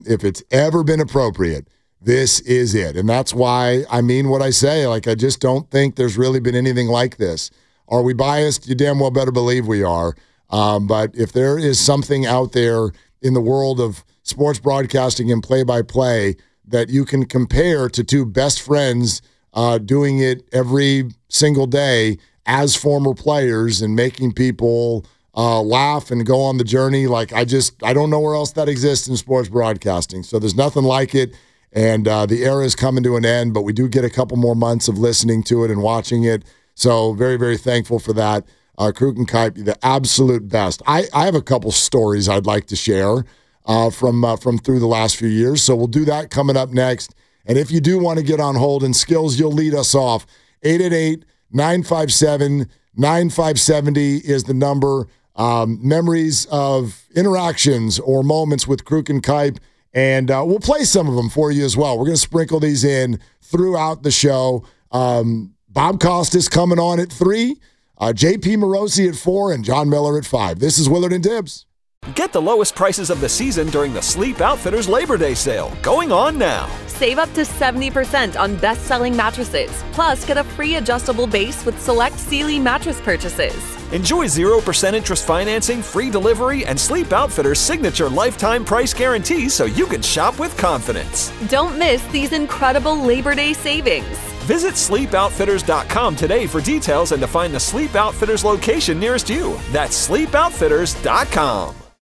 If it's ever been appropriate, this is it. And that's why I mean what I say. Like, I just don't think there's really been anything like this. Are we biased? You damn well better believe we are. But if there is something out there in the world of sports broadcasting and play-by-play that you can compare to two best friends doing it every single day as former players and making people laugh and go on the journey, like I don't know where else that exists in sports broadcasting. So there's nothing like it, and the era is coming to an end, but we do get a couple more months of listening to it and watching it. So very, very thankful for that. Kruk and Kuip, the absolute best. I have a couple stories I'd like to share from through the last few years. So we'll do that coming up next. And if you do want to get on hold, and Skills, you'll lead us off. 888-957-9570 is the number. Memories of interactions or moments with Kruk and Kuip, and we'll play some of them for you as well. We're going to sprinkle these in throughout the show. Bob Costas coming on at 3, JP Morosi at 4, and John Miller at 5. This is Willard and Dibs. Get the lowest prices of the season during the Sleep Outfitters Labor Day sale, going on now. Save up to 70% on best-selling mattresses. Plus, get a free adjustable base with select Sealy mattress purchases. Enjoy 0% interest financing, free delivery, and Sleep Outfitters' signature lifetime price guarantee so you can shop with confidence. Don't miss these incredible Labor Day savings. Visit sleepoutfitters.com today for details and to find the Sleep Outfitters location nearest you. That's sleepoutfitters.com.